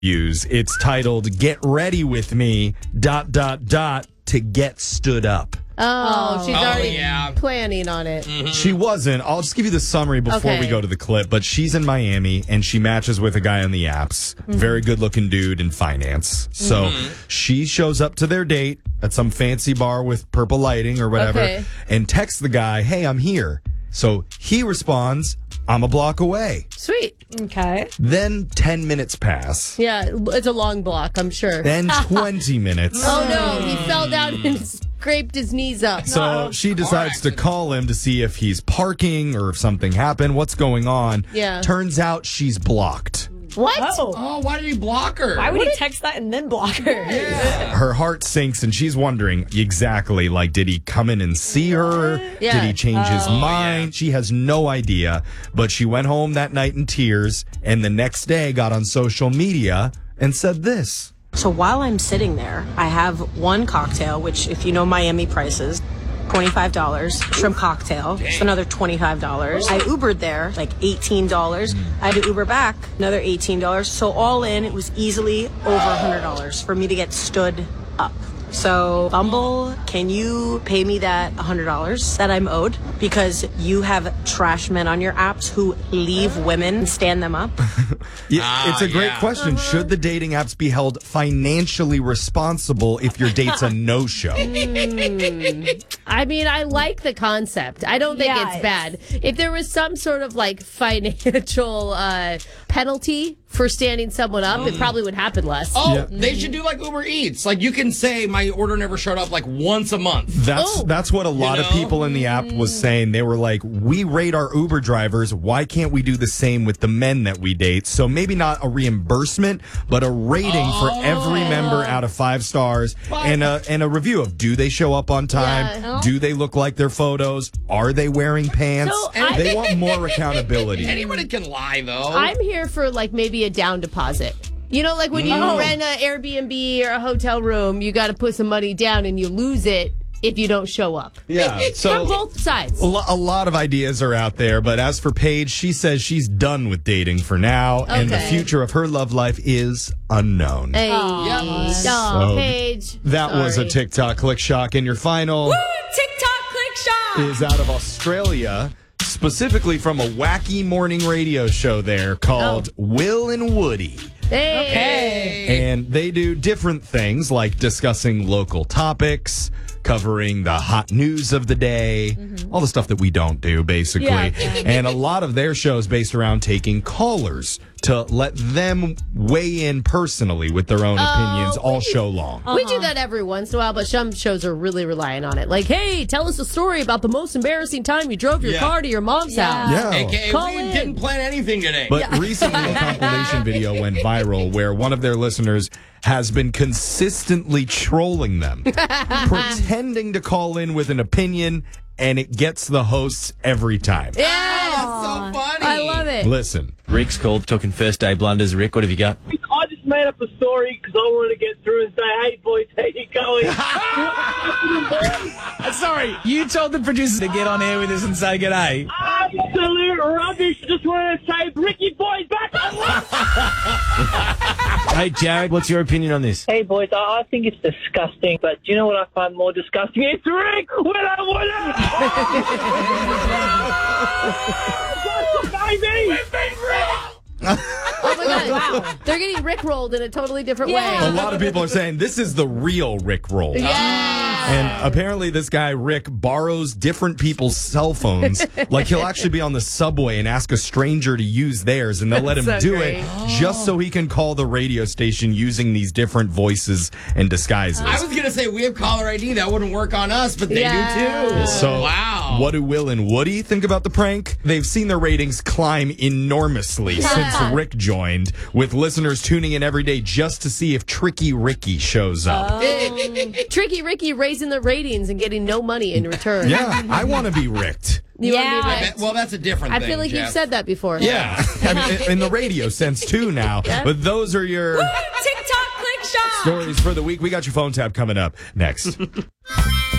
use. It's titled "Get Ready with Me ... to get stood up." Oh, she's already planning on it. Mm-hmm. She wasn't. I'll just give you the summary before we go to the clip. But she's in Miami, and she matches with a guy on the apps. Mm-hmm. Very good-looking dude in finance. So she shows up to their date at some fancy bar with purple lighting or whatever, and texts the guy, "Hey, I'm here." So he responds, "I'm a block away." Sweet. Okay. Then 10 minutes pass. Yeah, it's a long block, I'm sure. Then 20 minutes. Oh, no. He fell down and scraped his knees up. So she decides to call him to see if he's parking or if something happened. What's going on? Yeah. Turns out she's blocked. What? Oh, why did he block her? Why would he text that and then block her? Yeah. Her heart sinks and she's wondering exactly, like, did he come in and see her? Yeah. Did he change his mind? She has no idea. But she went home that night in tears and the next day got on social media and said this. So while I'm sitting there, I have one cocktail, which if you know Miami prices, $25. Shrimp cocktail, it's another $25. I Ubered there, like $18. I had to Uber back, another $18. So all in, it was easily over $100 for me to get stood up. So, Bumble, can you pay me that $100 that I'm owed? Because you have trash men on your apps who leave women and stand them up. It's a great question. Should the dating apps be held financially responsible if your date's a no-show? I mean, I like the concept. I don't think it's bad. If there was some sort of like financial penalty for standing someone up, it probably would happen less. Oh, they should do like Uber Eats. Like you can say my order never showed up like once a month. That's what a lot of people in the app was saying. They were like, we rate our Uber drivers. Why can't we do the same with the men that we date? So maybe not a reimbursement, but a rating for every member out of 5 stars and a review of do they show up on time? Yeah. Do they look like their photos? Are they wearing pants? So they want more accountability. Anybody can lie though. I'm here for like maybe a down deposit. You know, like when you rent an Airbnb or a hotel room, you got to put some money down and you lose it if you don't show up. Yeah. So from both sides. A lot of ideas are out there, but as for Paige, she says she's done with dating for now, and the future of her love life is unknown. Hey. So Paige. That was a TikTok Click Shock, and your final TikTok Click Shock is out of Australia, specifically from a wacky morning radio show there called Will and Woody. Hey. And they do different things like discussing local topics, covering the hot news of the day, all the stuff that we don't do, basically. And a lot of their shows based around taking callers to let them weigh in personally with their own opinions all show long. We do that every once in a while, but some shows are really relying on it. Like, hey, tell us a story about the most embarrassing time you drove your car to your mom's house. Yeah. AKA, we didn't plan anything today. But recently a compilation video went viral where one of their listeners has been consistently trolling them, pretending to call in with an opinion, and it gets the hosts every time. Yeah. So funny. I love it. Listen. Rick's called, talking first day blunders. Rick, what have you got? I just made up a story because I wanted to get through and say, hey, boys, how you going? Sorry, you told the producers to get on air with us and say g'day. Absolute rubbish. Just wanted to say, Ricky boys, back on. Hey, Jared, what's your opinion on this? Hey, boys, I think it's disgusting, but do you know what I find more disgusting? It's Rick when I want to. Baby! Oh my God! Wow, they're getting rickrolled in a totally different A way. lot of people are saying this is the real Rick roll. Yeah. And apparently this guy, Rick, borrows different people's cell phones. Like he'll actually be on the subway and ask a stranger to use theirs, and they'll let him do it just so he can call the radio station using these different voices and disguises. I was going to say we have caller ID. That wouldn't work on us, but they do too. So, wow. What do Will and Woody think about the prank? They've seen their ratings climb enormously since Rick joined, with listeners tuning in every day just to see if Tricky Ricky shows up. Tricky Ricky raising the ratings and getting no money in return. Yeah, I want to be ricked. You wanna be ricked? Well, that's a different thing, I feel like Jeff. you've said that before. Yeah, I mean, in the radio sense too now. But those are your TikTok Click Shock stories for the week. We got your phone tab coming up next.